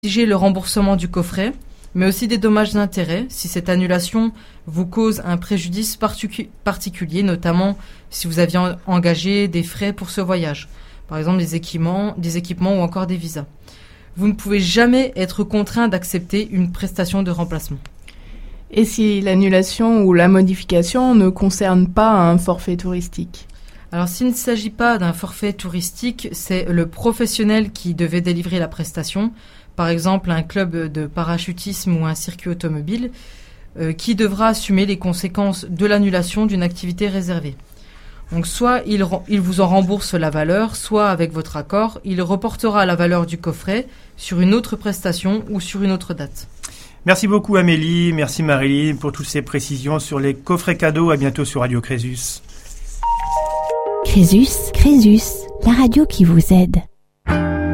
exiger le remboursement du coffret, mais aussi des dommages d'intérêt si cette annulation vous cause un préjudice particulier, notamment si vous aviez engagé des frais pour ce voyage, par exemple des équipements ou encore des visas. Vous ne pouvez jamais être contraint d'accepter une prestation de remplacement. Et si l'annulation ou la modification ne concerne pas un forfait touristique ? Alors s'il ne s'agit pas d'un forfait touristique, c'est le professionnel qui devait délivrer la prestation, par exemple un club de parachutisme ou un circuit automobile, qui devra assumer les conséquences de l'annulation d'une activité réservée. Donc soit il vous en rembourse la valeur, soit avec votre accord, il reportera la valeur du coffret sur une autre prestation ou sur une autre date. Merci beaucoup Amélie, merci Marilyn pour toutes ces précisions sur les coffrets cadeaux. À bientôt sur Radio Crésus. Crésus, la radio qui vous aide.